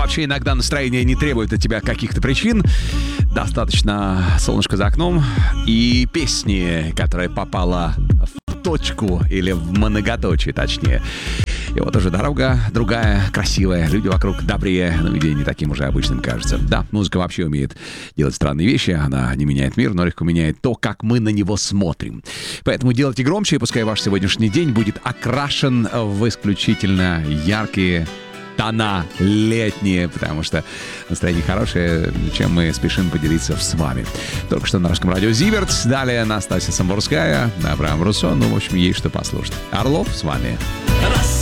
вообще иногда настроение не требует от тебя каких-то причин. Достаточно солнышко за окном и песни, которая попала в точку или в многоточие, точнее. И вот уже дорога другая, красивая, люди вокруг добрее, но видение не таким уже обычным кажется. Да, музыка вообще умеет делать странные вещи, она не меняет мир, но легко меняет то, как мы на него смотрим. Поэтому делайте громче, и пускай ваш сегодняшний день будет окрашен в исключительно яркие тона летние, потому что настроение хорошее, чем мы спешим поделиться с вами. Только что на Русском радио Зиверт, далее Настасья Самбурская, Абрам Руссо, ну, в общем, есть что послушать. Орлов с вами.